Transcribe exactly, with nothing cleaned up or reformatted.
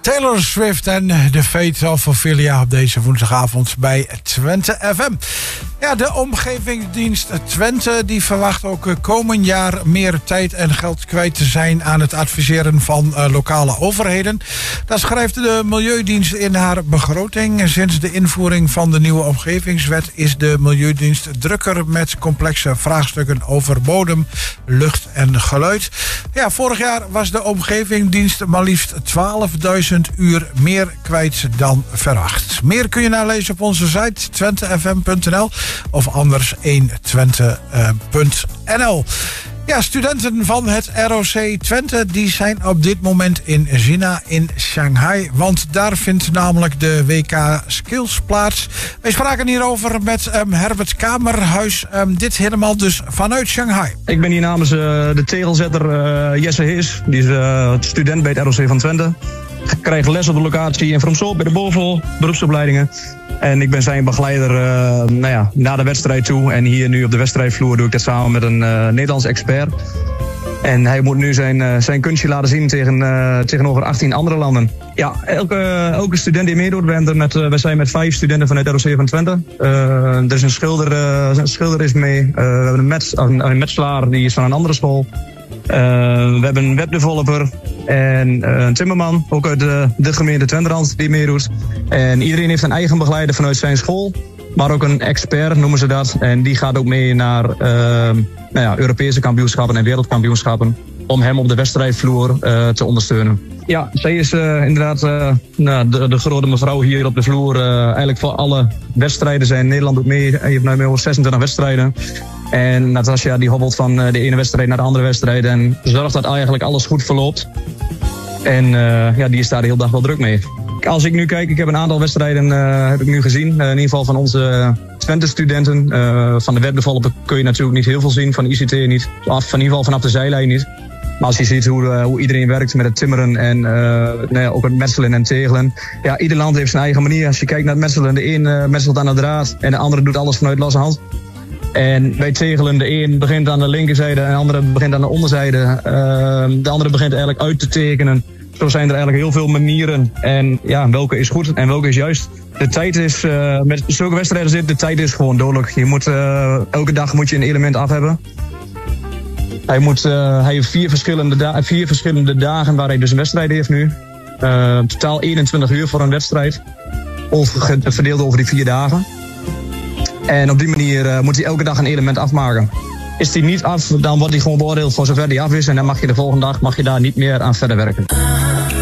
Taylor Swift en The Fate of Ophelia op deze woensdagavond bij Twente F M. Ja, de omgevingsdienst Twente die verwacht ook komend jaar meer tijd en geld kwijt te zijn aan het adviseren van uh, lokale overheden. Dat schrijft de Milieudienst in haar begroting. Sinds de invoering van de nieuwe omgevingswet is de Milieudienst drukker met complexe vraagstukken over bodem, lucht en geluid. Ja, vorig jaar was de omgevingsdienst maar liefst twaalfduizend uur meer kwijt dan verwacht. Meer kun je nalezen op onze site twente f m punt n l of anders één twente punt n l. Ja, studenten van het R O C Twente die zijn op dit moment in China, in Shanghai. Want daar vindt namelijk de W K Skills plaats. Wij spraken hierover met um, Herbert Kamerhuis. Um, dit helemaal dus vanuit Shanghai. Ik ben hier namens uh, de tegelzetter uh, Jesse Hees. Die is uh, student bij het R O C van Twente. Ik krijg les op de locatie in Fromsel bij de BOVL, beroepsopleidingen. En ik ben zijn begeleider uh, nou ja, naar de wedstrijd toe. En hier nu op de wedstrijdvloer doe ik dat samen met een uh, Nederlands expert. En hij moet nu zijn, uh, zijn kunstje laten zien tegen, uh, tegenover achttien andere landen. Ja, elke, elke student die meedoet, we, met, uh, we zijn met vijf studenten van het R O C van Twente. Uh, er is een schilder, uh, een schilder is mee. Uh, we hebben een, mets, een, een metselaar, die is van een andere school. Uh, we hebben een webdeveloper en uh, een timmerman, ook uit de, de gemeente Twenterand, die meedoet. En iedereen heeft een eigen begeleider vanuit zijn school, maar ook een expert noemen ze dat. En die gaat ook mee naar uh, nou ja, Europese kampioenschappen en wereldkampioenschappen om hem op de wedstrijdvloer uh, te ondersteunen. Ja, zij is uh, inderdaad uh, nou, de, de grote mevrouw hier op de vloer. Uh, eigenlijk voor alle wedstrijden zijn Nederland ook mee. Hij heeft nu meer dan zesentwintig wedstrijden. En Natasja die hobbelt van de ene wedstrijd naar de andere wedstrijd en zorgt dat eigenlijk alles goed verloopt. En uh, ja, die is daar de hele dag wel druk mee. Als ik nu kijk, ik heb een aantal wedstrijden uh, heb ik nu gezien. Uh, in ieder geval van onze Twente-studenten. Uh, van de webdeveloper kun je natuurlijk niet heel veel zien, van de I C T niet. Af, in ieder geval vanaf de zijlijn niet. Maar als je ziet hoe, uh, hoe iedereen werkt met het timmeren en uh, nou ja, ook het metselen en tegelen. Ja, ieder land heeft zijn eigen manier. Als je kijkt naar het metselen, de een uh, metselt aan de draad en de andere doet alles vanuit losse hand. En bij tegelen, de een begint aan de linkerzijde en de andere begint aan de onderzijde. Uh, de andere begint eigenlijk uit te tekenen. Zo zijn er eigenlijk heel veel manieren. En ja, welke is goed en welke is juist. De tijd is, uh, met zulke wedstrijden zit, de tijd is gewoon dodelijk. Je moet, uh, elke dag moet je een element af hebben. Hij, moet, uh, hij heeft vier verschillende, da- vier verschillende dagen waar hij dus een wedstrijd heeft nu. Uh, totaal eenentwintig uur voor een wedstrijd. Over, verdeeld over die vier dagen. En op die manier uh, moet hij elke dag een element afmaken. Is die niet af, dan wordt hij gewoon beoordeeld voor zover die af is. En dan mag je de volgende dag mag je daar niet meer aan verder werken.